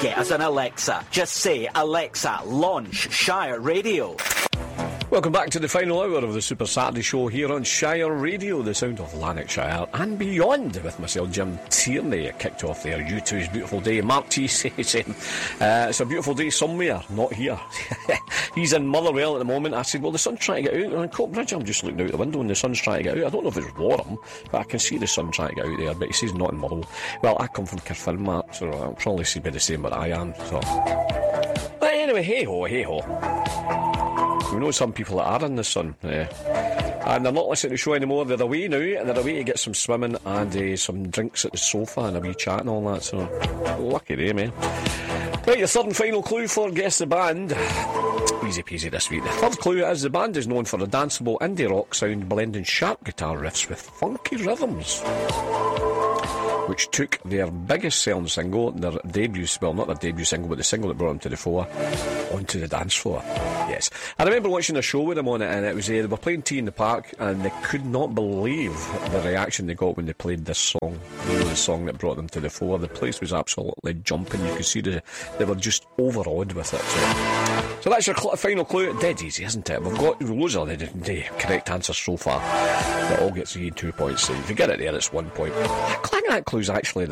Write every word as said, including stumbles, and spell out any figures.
Get us an Alexa. Just say, Alexa, launch Shire Radio. Welcome back to the final hour of the Super Saturday Show here on Shire Radio, the sound of Lanarkshire and beyond, with myself, Jim Tierney. Kicked off there. You two's beautiful day. Mark T saying uh, it's a beautiful day somewhere, not here. He's in Motherwell at the moment. I said, well, the sun's trying to get out. On Coatbridge, I'm just looking out the window and the sun's trying to get out. I don't know if it's warm, but I can see the sun trying to get out there. But he says not in Motherwell. Well, I come from Carfin, Mark, so I'll probably be the same where I am. So, but anyway, hey ho, hey ho. We know some people that are in the sun, yeah. And they're not listening to the show anymore. They're away now, and they're away to get some swimming and uh, some drinks at the sofa and a wee chat and all that, so lucky them, eh? Right, your third and final clue for Guess the Band. Easy peasy this week. The third clue is the band is known for a danceable indie rock sound blending sharp guitar riffs with funky rhythms, which took their biggest selling single, their debut, well, not their debut single, but the single that brought them to the fore, onto the dance floor. Yes. I remember watching a show with them on it, and it was, uh, they were playing Tea in the Park, and they could not believe the reaction they got when they played this song. You know, the song that brought them to the fore. The place was absolutely jumping. You could see the, they were just overawed with it. So, so that's your cl- final clue. Dead easy, isn't it? We've got loads of the, the correct answers so far. That all gets you two points. So if you get it there, it's one point. I think that clue's actually